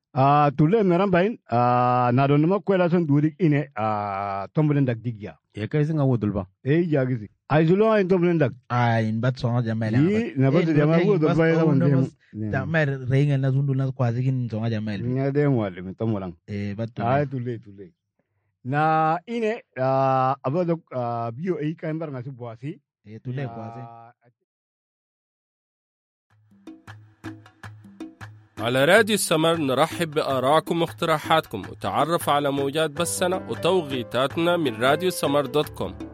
Tule meran bain na don ma kwela son durik ine tombulen dak digya ya kai singa wudul ba ya gizi ay zulo ay tombulen dak in bat songa jamel yi na bat jama wudul ba ya wonde jamel reinga na zundu na kwazigin songa jamel nya de wale mi tomulang bat tule na ine abado bio ay kan bar ngasu boasi tule kwazi على راديو السمر نرحب بآراءكم واقتراحاتكم وتعرف على موجات بثنا وتوقيتاتنا من راديو السمر.com.